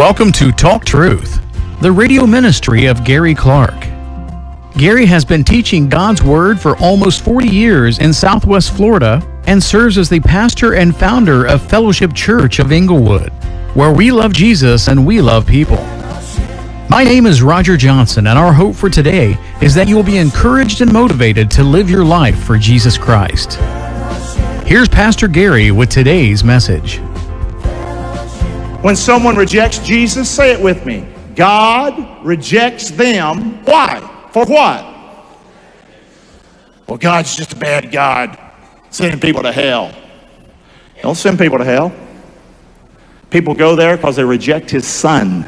Welcome to Talk Truth, the radio ministry of Gary Clark. Gary has been teaching God's Word for almost 40 years in Southwest Florida and serves as the pastor and founder of Fellowship Church of Inglewood, where we love Jesus and we love people. My name is Roger Johnson, and our hope for today is that you will be encouraged and motivated to live your life for Jesus Christ. Here's Pastor Gary with today's message. When someone rejects Jesus, say it with me. God rejects them. Why? For what? Well, God's just a bad God, sending people to hell. Don't send people to hell. People go there because they reject His Son.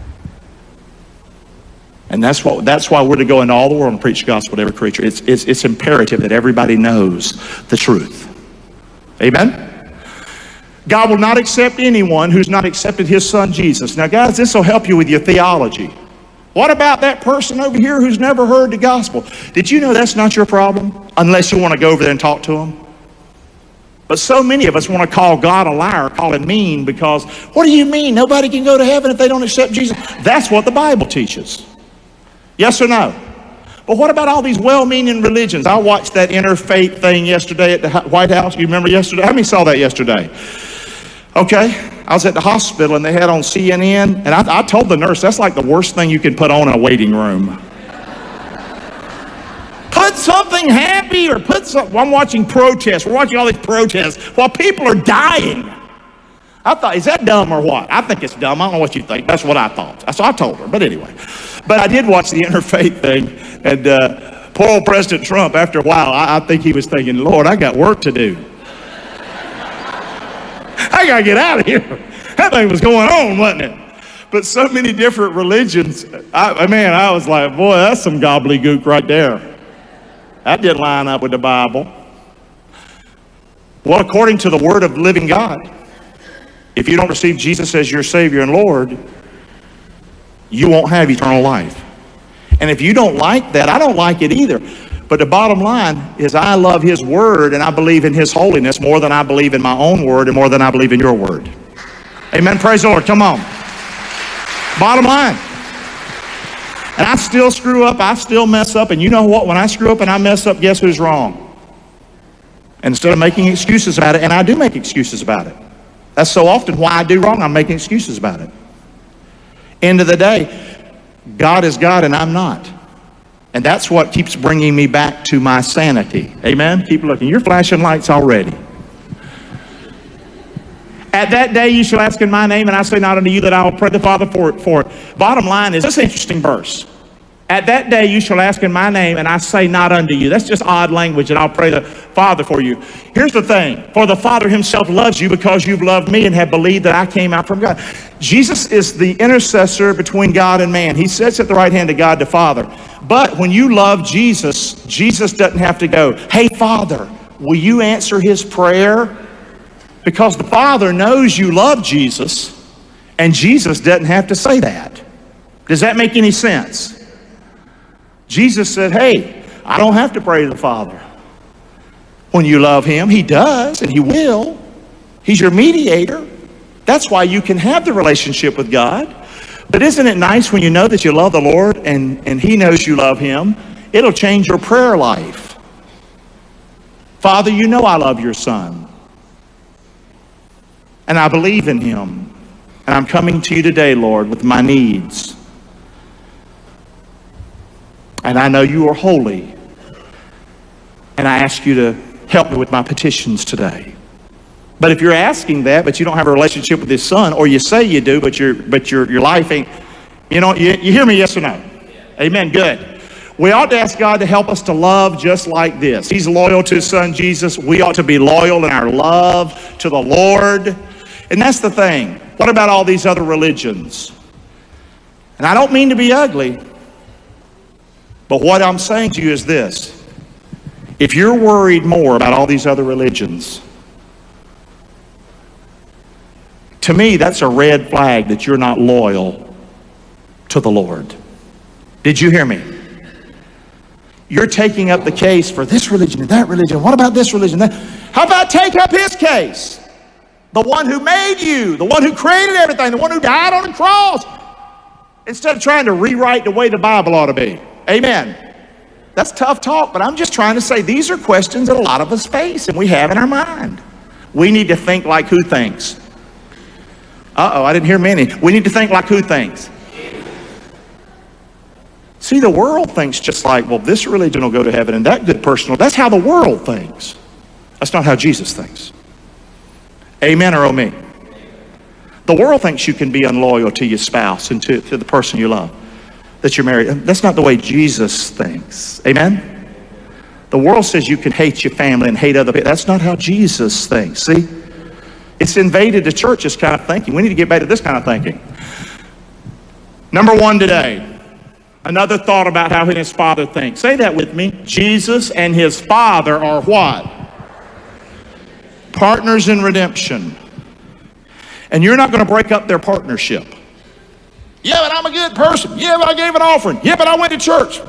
And that's why we're to go into all the world and preach the gospel to every creature. It's imperative that everybody knows the truth. Amen? God will not accept anyone who's not accepted His Son Jesus. Now, guys, this will help you with your theology. What about that person over here who's never heard the gospel? Did you know that's not your problem? Unless you want to go over there and talk to them. But so many of us want to call God a liar, call Him mean, because what do you mean? Nobody can go to heaven if they don't accept Jesus. That's what the Bible teaches. Yes or no? But what about all these well-meaning religions? I watched that interfaith thing yesterday at the White House. You remember yesterday? How many saw that yesterday? Okay. I was at the hospital and they had on CNN, and I told the nurse, that's like the worst thing you can put on in a waiting room. Put something happy, or put something. I'm watching protests. We're watching all these protests while people are dying. I thought, is that dumb or what? I think it's dumb. I don't know what you think. That's what I thought. So I told her, but anyway. But I did watch the interfaith thing, and poor old President Trump, after a while, I think he was thinking, Lord, I got work to do. I got to get out of here. That thing was going on, wasn't it? But so many different religions, I was like, boy, that's some gobbledygook right there. That didn't line up with the Bible. Well, according to the Word of the living God, if you don't receive Jesus as your Savior and Lord, you won't have eternal life. And if you don't like that, I don't like it either. But the bottom line is I love His Word and I believe in His holiness more than I believe in my own word and more than I believe in your word. Amen. Praise the Lord. Come on. Bottom line. And I still screw up. I still mess up. And you know what? When I screw up and I mess up, guess who's wrong? And instead of making excuses about it, and I do make excuses about it. That's so often why I do wrong. I'm making excuses about it. End of the day, God is God and I'm not. And that's what keeps bringing me back to my sanity. Amen? Keep looking. You're flashing lights already. At that day you shall ask in my name, and I say not unto you that I will pray the Father for it. Bottom line is this interesting verse. At that day you shall ask in my name, and I say not unto you. That's just odd language, and I'll pray the Father for you. Here's the thing. For the Father Himself loves you because you've loved me and have believed that I came out from God. Jesus is the intercessor between God and man. He sits at the right hand of God the Father. But when you love Jesus, Jesus doesn't have to go, hey, Father, will you answer His prayer? Because the Father knows you love Jesus, and Jesus doesn't have to say that. Does that make any sense? Jesus said, hey, I don't have to pray to the Father. When you love Him, He does, and He will. He's your mediator. That's why you can have the relationship with God. But isn't it nice when you know that you love the Lord and He knows you love Him? It'll change your prayer life. Father, you know I love your Son. And I believe in Him. And I'm coming to you today, Lord, with my needs. And I know you are holy. And I ask you to help me with my petitions today. But if you're asking that, but you don't have a relationship with His Son, or you say you do, but your life ain't, you hear me, yes or no? Amen, good. We ought to ask God to help us to love just like this. He's loyal to His Son, Jesus. We ought to be loyal in our love to the Lord. And that's the thing. What about all these other religions? And I don't mean to be ugly, but what I'm saying to you is this. If you're worried more about all these other religions, to me, that's a red flag that you're not loyal to the Lord. Did you hear me? You're taking up the case for this religion and that religion. What about this religion? How about take up His case? The one who made you, the one who created everything, the one who died on the cross. Instead of trying to rewrite the way the Bible ought to be. Amen. That's tough talk, but I'm just trying to say these are questions that a lot of us face and we have in our mind. We need to think like who thinks? Uh-oh, I didn't hear many. We need to think like who thinks? See, the world thinks just like, well, this religion will go to heaven and that good person will. That's how the world thinks. That's not how Jesus thinks. Amen or oh me? The world thinks you can be unloyal to your spouse and to the person you love, that you're married. That's not the way Jesus thinks. Amen? The world says you can hate your family and hate other people. That's not how Jesus thinks. See? It's invaded the church, this kind of thinking. We need to get back to this kind of thinking. Number one today, another thought about how his Father thinks. Say that with me. Jesus and his Father are what? Partners in redemption. And you're not going to break up their partnership. Yeah, but I'm a good person. Yeah, but I gave an offering. Yeah, but I went to church.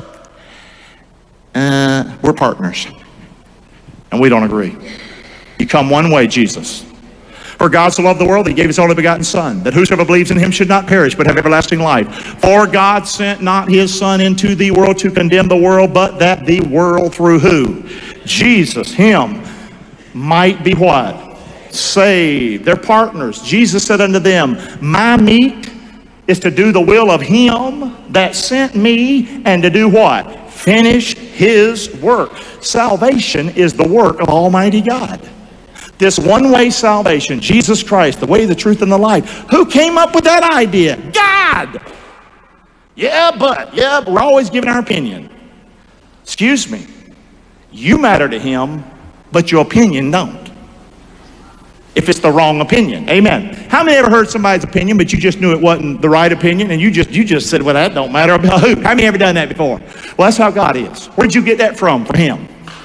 We're partners. And we don't agree. You come one way, Jesus. For God so loved the world that he gave his only begotten Son, that whosoever believes in him should not perish, but have everlasting life. For God sent not his Son into the world to condemn the world, but that the world through who? Jesus, him, might be what? Saved. They're partners. Jesus said unto them, my meat is to do the will of him that sent me, and to do what? Finish his work. Salvation is the work of Almighty God. This one-way salvation, Jesus Christ, the way, the truth, and the life. Who came up with that idea? God! Yeah, but we're always giving our opinion. Excuse me. You matter to him, but your opinion don't. If it's the wrong opinion. Amen. How many ever heard somebody's opinion, but you just knew it wasn't the right opinion, and you just said, well, that don't matter about who? How many ever done that before? Well, that's how God is. Where'd you get that from him?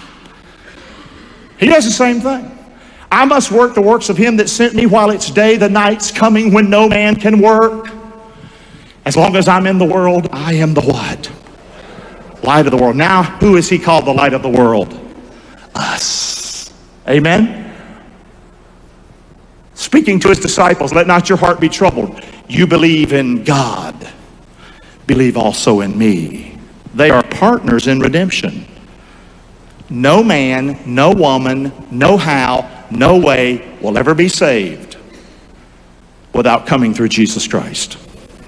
He does the same thing. I must work the works of him that sent me while it's day. The night's coming when no man can work. As long as I'm in the world, I am the what? Light of the world. Now, who is he called the light of the world? Us. Amen? Speaking to his disciples, let not your heart be troubled. You believe in God. Believe also in me. They are partners in redemption. No man, no woman, no how, no way will ever be saved without coming through Jesus Christ.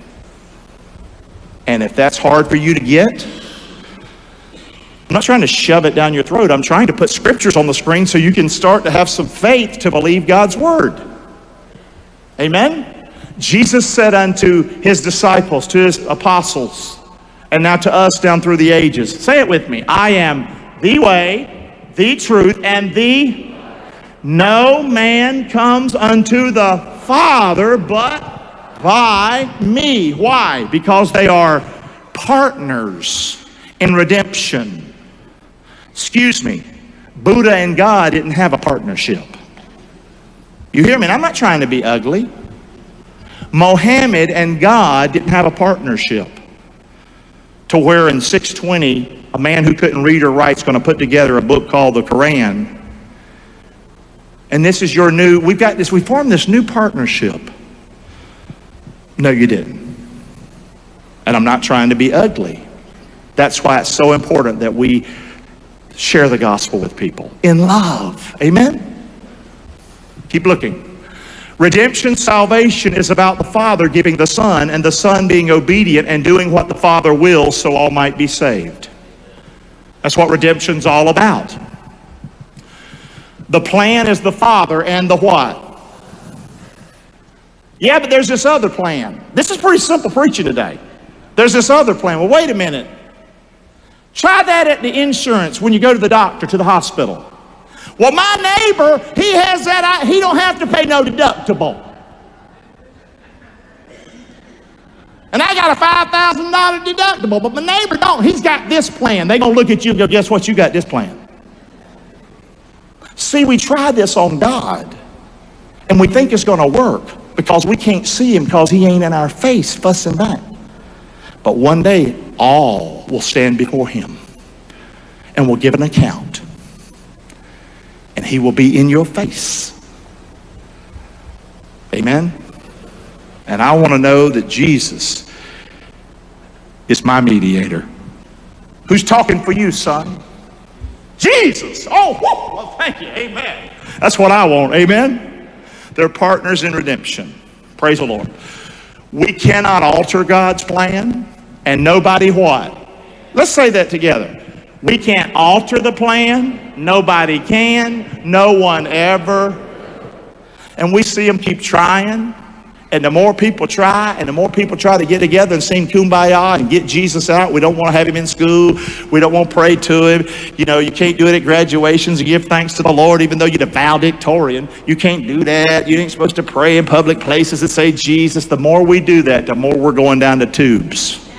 And if that's hard for you to get, I'm not trying to shove it down your throat. I'm trying to put scriptures on the screen so you can start to have some faith to believe God's word. Amen? Jesus said unto his disciples, to his apostles, and now to us down through the ages. Say it with me. I am the way, the truth, and the... No man comes unto the Father but by me. Why? Because they are partners in redemption. Excuse me. Buddha and God didn't have a partnership. You hear me? And I'm not trying to be ugly. Mohammed and God didn't have a partnership to where in 620, a man who couldn't read or write is going to put together a book called the Quran. And this is your new, we formed this new partnership. No, you didn't. And I'm not trying to be ugly. That's why it's so important that we share the gospel with people in love. Amen? Keep looking. Redemption, salvation is about the Father giving the Son, and the Son being obedient and doing what the Father wills so all might be saved. That's what redemption's all about. The plan is the Father and the what? Yeah, but there's this other plan. This is pretty simple preaching today. There's this other plan. Well, wait a minute. Try that at the insurance when you go to the doctor, to the hospital. Well, my neighbor, he has that, he don't have to pay no deductible. And I got a $5,000 deductible, but my neighbor don't. He's got this plan. They're going to look at you and go, guess what? You got this plan. See, we try this on God, and we think it's going to work because we can't see him because he ain't in our face fussing back. But one day, all will stand before him and will give an account. And he will be in your face. Amen? And I want to know that Jesus is my mediator. Who's talking for you, son? Jesus. Oh, whoa. Well, thank you. Amen. That's what I want. Amen? They're partners in redemption. Praise the Lord. We cannot alter God's plan, and nobody what? Let's say that together. We can't alter the plan. Nobody can. No one ever. And we see them keep trying. And the more people try, and the more people try to get together and sing Kumbaya and get Jesus out, we don't want to have him in school. We don't want to pray to him. You know, you can't do it at graduations and give thanks to the Lord, even though you're the valedictorian. You can't do that. You ain't supposed to pray in public places that say Jesus. The more we do that, the more we're going down the tubes.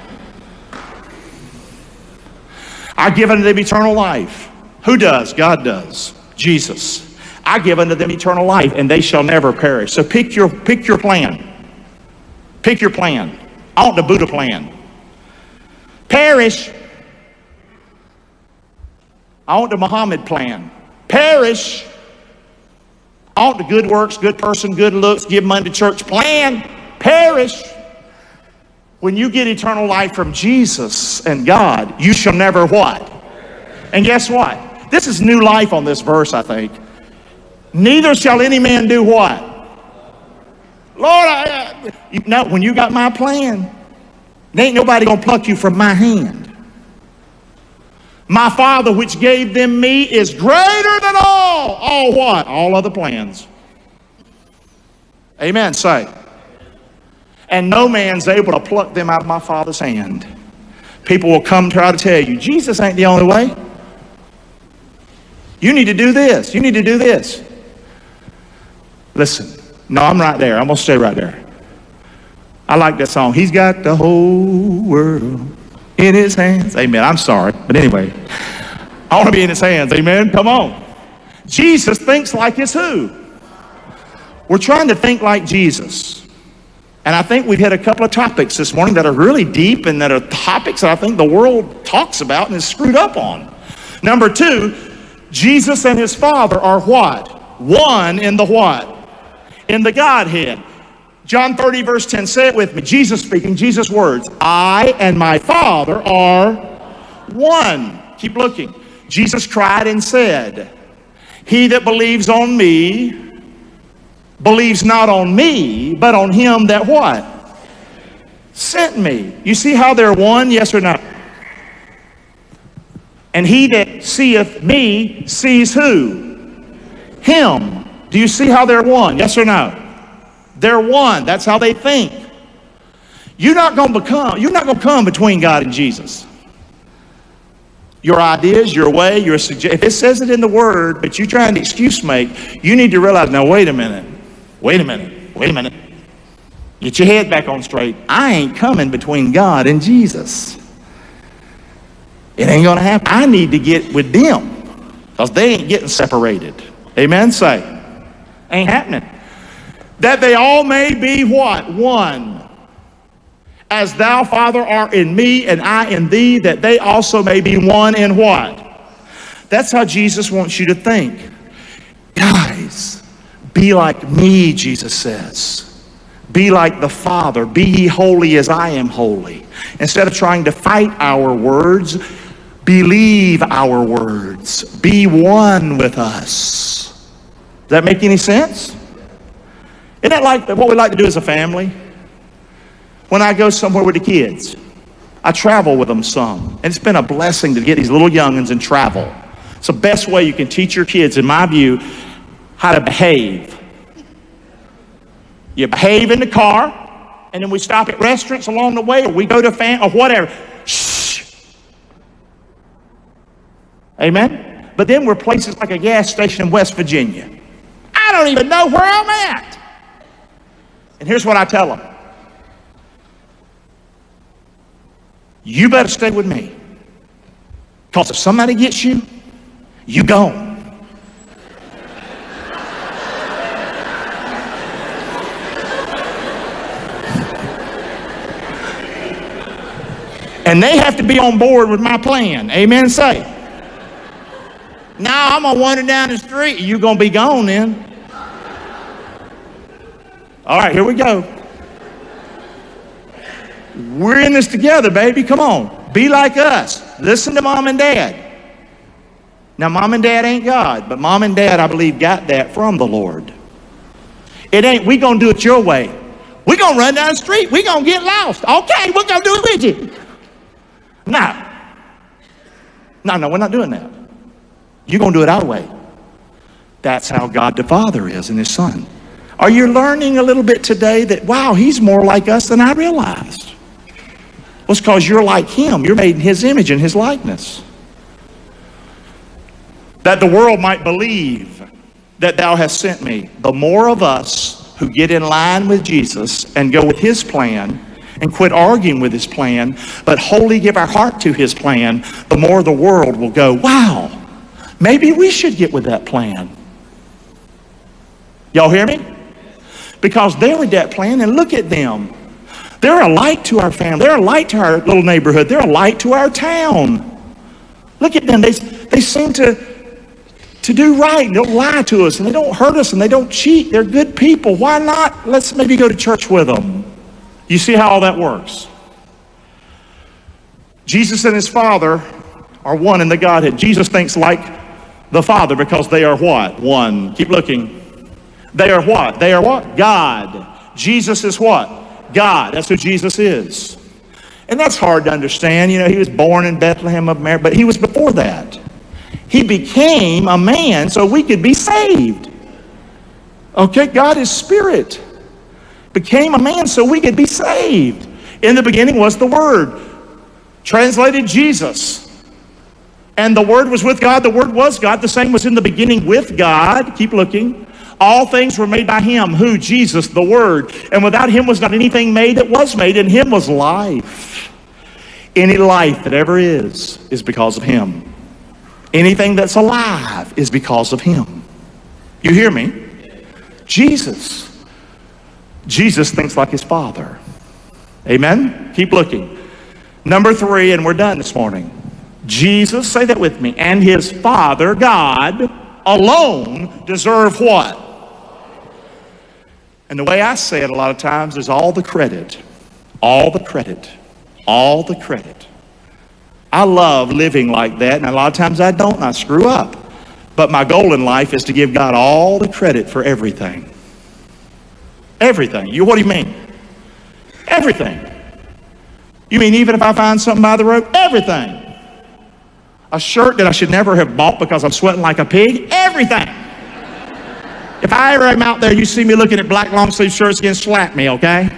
I give unto them eternal life. Who does? God does. Jesus. I give unto them eternal life, and they shall never perish. So pick your plan. Pick your plan. I want the Buddha plan. Perish. I want the Muhammad plan. Perish. I want the good works, good person, good looks, give money to church plan. Perish. When you get eternal life from Jesus and God, you shall never what? And guess what? This is new life on this verse, I think. Neither shall any man do what? Lord, when you got my plan, there ain't nobody gonna pluck you from my hand. My Father which gave them me is greater than all what? All other plans. Amen, say. And no man's able to pluck them out of my Father's hand. People will come try to tell you, Jesus ain't the only way. You need to do this. You need to do this. Listen, no, I'm right there. I'm going to stay right there. I like that song. He's got the whole world in his hands. Amen. I'm sorry. But anyway, I want to be in his hands. Amen. Come on. Jesus thinks like it's who? We're trying to think like Jesus. And I think we've hit a couple of topics this morning that are really deep and that are topics that I think the world talks about and is screwed up on. Number two, Jesus and his Father are what? One in the what? In the Godhead. John 30 verse 10, say it with me. Jesus speaking, Jesus' words. I and my Father are one. Keep looking. Jesus cried and said, he that believes on me, believes not on me, but on him that what? Sent me. You see how they're one, yes or no? And he that seeth me sees who? Him. Do you see how they're one? Yes or no? They're one. That's how they think. You're not going to come between God and Jesus. Your ideas, your way, your suggestion. If it says it in the Word, but you're trying to excuse make, you need to realize, now wait a minute. Wait a minute. Wait a minute. Get your head back on straight. I ain't coming between God and Jesus. It ain't going to happen. I need to get with them because they ain't getting separated. Amen? Say. Ain't happening. That they all may be what? One. As thou, Father, art in me and I in thee, that they also may be one in what? That's how Jesus wants you to think. Guys, be like me, Jesus says. Be like the Father. Be ye holy as I am holy. Instead of trying to fight our words, believe our words. Be one with us. Does that make any sense? Isn't that like what we like to do as a family? When I go somewhere with the kids, I travel with them some. And it's been a blessing to get these little young'uns and travel. It's the best way you can teach your kids, in my view, how to behave. You behave in the car, and then we stop at restaurants along the way, or we go to or whatever. Shh. Amen? But then we're places like a gas station in West Virginia. I don't even know where I'm at. And here's what I tell them. You better stay with me. Because if somebody gets you, you gone. And they have to be on board with my plan. Amen, say. Now I'm going to wander down the street. You're going to be gone then. All right, here we go. We're in this together, baby. Come on. Be like us. Listen to mom and dad. Now, mom and dad ain't God, but mom and dad, I believe, got that from the Lord. It ain't, we gonna do it your way. We gonna run down the street. We gonna get lost. Okay, we're gonna do it with you. No, we're not doing that. You're gonna do it our way. That's how God the Father is in his Son. Are you learning a little bit today that, wow, he's more like us than I realized? Well, it's because you're like him. You're made in his image and his likeness. That the world might believe that thou hast sent me. The more of us who get in line with Jesus and go with his plan and quit arguing with his plan, but wholly give our heart to his plan, the more the world will go, wow, maybe we should get with that plan. Y'all hear me? Because they're with that plan, and look at them. They're a light to our family. They're a light to our little neighborhood. They're a light to our town. Look at them. They seem to do right, and don't lie to us, and they don't hurt us, and they don't cheat. They're good people. Why not? Let's maybe go to church with them. You see how all that works? Jesus and his Father are one in the Godhead. Jesus thinks like the Father because they are what? One. Keep looking. They are what? They are what? God. Jesus is what? God. That's who Jesus is. And that's hard to understand. You know, he was born in Bethlehem of Mary, but he was before that. He became a man so we could be saved. Okay, God is spirit. Became a man so we could be saved. In the beginning was the Word. Translated Jesus. And the Word was with God. The Word was God. The same was in the beginning with God. Keep looking. All things were made by him. Who? Jesus, the Word. And without him was not anything made that was made. In him was life. Any life that ever is because of him. Anything that's alive is because of him. You hear me? Jesus. Jesus thinks like his Father. Amen? Keep looking. Number 3, and we're done this morning. Jesus, say that with me, and his Father, God, alone deserve what? And the way I say it a lot of times is all the credit. All the credit. All the credit. I love living like that, and a lot of times I don't, and I screw up. But my goal in life is to give God all the credit for everything. Everything. What do you mean? Everything. You mean even if I find something by the road? Everything. A shirt that I should never have bought because I'm sweating like a pig? Everything. If I ever am out there, you see me looking at black long sleeve shirts again, slap me, okay?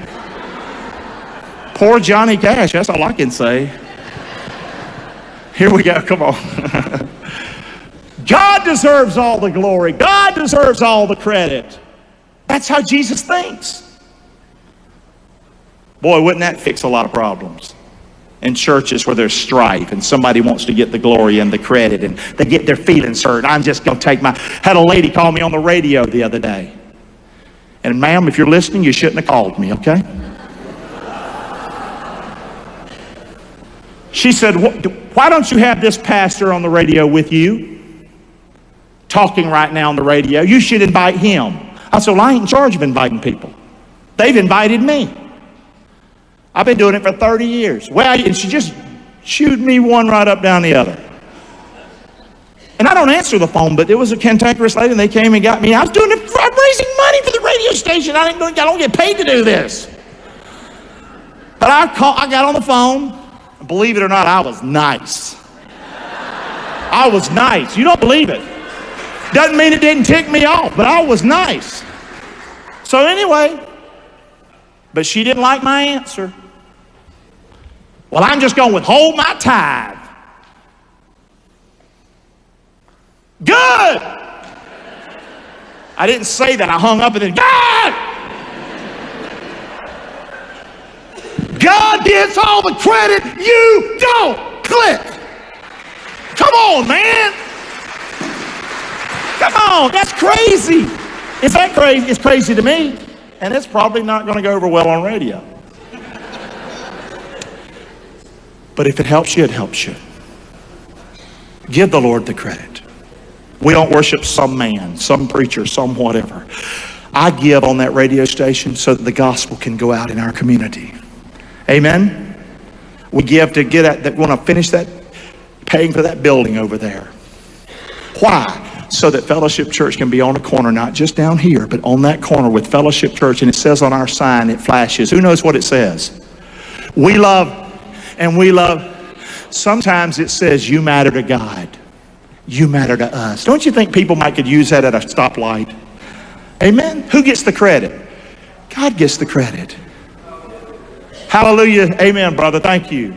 Poor Johnny Cash, that's all I can say. Here we go, come on. God deserves all the glory. God deserves all the credit. That's how Jesus thinks. Boy, wouldn't that fix a lot of problems? In churches where there's strife and somebody wants to get the glory and the credit and they get their feelings hurt. I'm just going to take had a lady call me on the radio the other day. And ma'am, if you're listening, you shouldn't have called me, okay? She said, why don't you have this pastor on the radio with you? Talking right now on the radio. You should invite him. I said, well, I ain't in charge of inviting people. They've invited me. I've been doing it for 30 years. Well, and she just chewed me one right up down the other. And I don't answer the phone, but there was a cantankerous lady, and they came and got me. I was doing it. I'm raising money for the radio station. I don't get paid to do this. But I got on the phone. Believe it or not, I was nice. I was nice. You don't believe it. Doesn't mean it didn't tick me off, but I was nice. So anyway, but she didn't like my answer. Well, I'm just going to withhold my tithe. Good. I didn't say that. I hung up and then, God gets all the credit. You don't. Click. Come on, man. Come on. That's crazy. Is that crazy? It's crazy to me. And it's probably not going to go over well on radio. But if it helps you, it helps you. Give the Lord the credit. We don't worship some man, some preacher, some whatever. I give on that radio station so that the gospel can go out in our community. Amen? We give to get at that, want to finish that, paying for that building over there. Why? So that Fellowship Church can be on a corner, not just down here, but on that corner with Fellowship Church. And it says on our sign, it flashes. Who knows what it says? We love, and we love. Sometimes it says, you matter to God. You matter to us. Don't you think people could use that at a stoplight? Amen? Who gets the credit? God gets the credit. Hallelujah. Amen, brother. Thank you.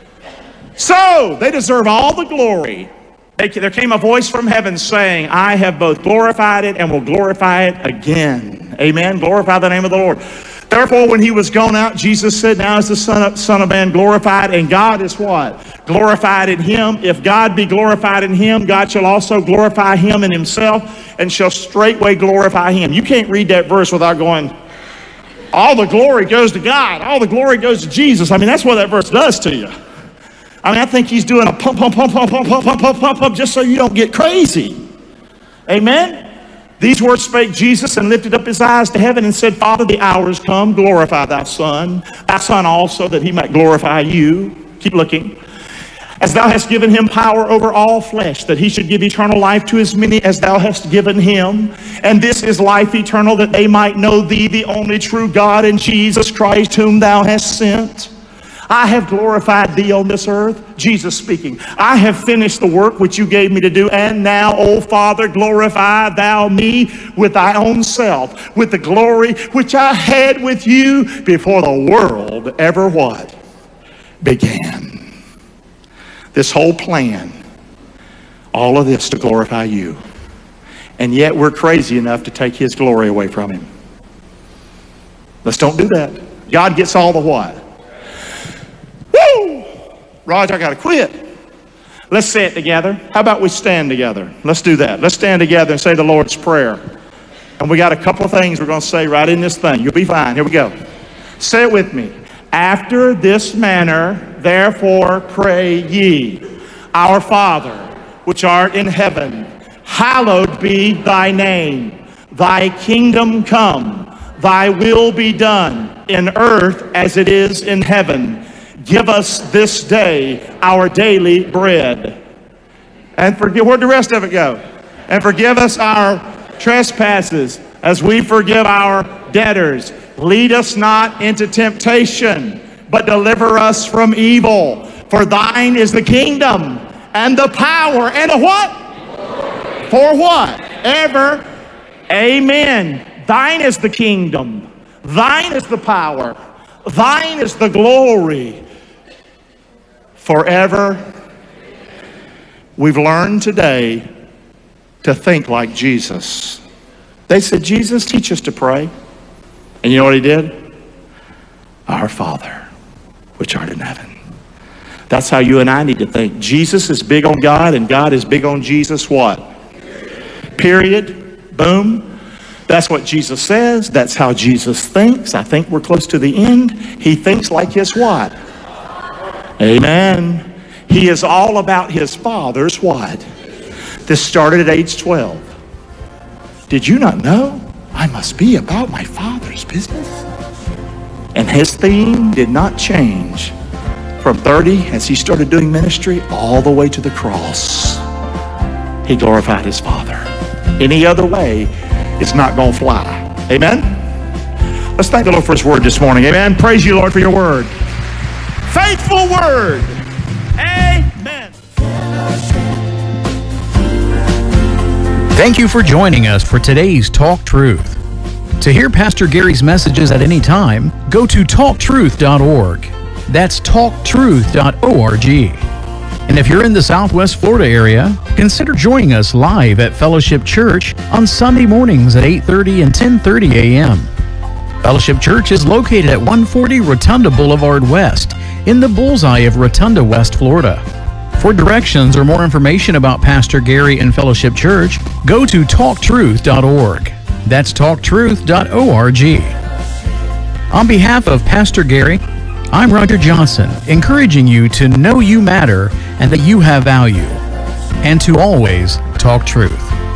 So, they deserve all the glory. There came a voice from heaven saying, I have both glorified it and will glorify it again. Amen. Glorify the name of the Lord. Therefore, when he was gone out, Jesus said, now is the Son of Man glorified, and God is what? Glorified in him. If God be glorified in him, God shall also glorify him in himself, and shall straightway glorify him. You can't read that verse without going, all the glory goes to God. All the glory goes to Jesus. I mean, that's what that verse does to you. I mean, I think he's doing a pump, just so you don't get crazy. Amen? These words spake Jesus, and lifted up his eyes to heaven, and said, Father, the hour is come. Glorify thy Son also, that he might glorify you. Keep looking. As thou hast given him power over all flesh, that he should give eternal life to as many as thou hast given him. And this is life eternal, that they might know thee, the only true God, and Jesus Christ, whom thou hast sent. I have glorified thee on this earth. Jesus speaking. I have finished the work which you gave me to do. And now, O Father, glorify thou me with thy own self, with the glory which I had with you before the world ever what? Began. This whole plan, all of this to glorify you. And yet we're crazy enough to take his glory away from him. Let's don't do that. God gets all the what? Woo! Roger, I got to quit. Let's say it together. How about we stand together? Let's do that. Let's stand together and say the Lord's Prayer. And we got a couple of things we're going to say right in this thing. You'll be fine. Here we go. Say it with me. After this manner, therefore pray ye, Our Father, which art in heaven, hallowed be thy name. Thy kingdom come, thy will be done in earth as it is in heaven. Give us this day our daily bread. And forgive, where'd the rest of it go? And forgive us our trespasses as we forgive our debtors. Lead us not into temptation, but deliver us from evil. For thine is the kingdom and the power and the what? For what? Ever. Amen. Thine is the kingdom. Thine is the power. Thine is the glory. Forever. We've learned today to think like Jesus. They said, Jesus, teach us to pray. And you know what he did? Our Father, which art in heaven. That's how you and I need to think. Jesus is big on God, and God is big on Jesus. What? Period. Boom. That's what Jesus says. That's how Jesus thinks. I think we're close to the end. He thinks like his what? Amen. He is all about his Father's what? This started at age 12. Did you not know? I must be about my Father's business. And his theme did not change from 30 as he started doing ministry all the way to the cross. He glorified his Father. Any other way, it's not going to fly. Amen? Let's thank the Lord for his word this morning. Amen? Praise you, Lord, for your word. Faithful word. Amen. Thank you for joining us for today's Talk Truth. To hear Pastor Gary's messages at any time, go to talktruth.org. That's talktruth.org. And if you're in the Southwest Florida area, consider joining us live at Fellowship Church on Sunday mornings at 8:30 and 10:30 a.m. Fellowship Church is located at 140 Rotunda Boulevard West in the bullseye of Rotunda, West Florida. For directions or more information about Pastor Gary and Fellowship Church, go to talktruth.org. That's talktruth.org. On behalf of Pastor Gary, I'm Roger Johnson, encouraging you to know you matter and that you have value, and to always talk truth.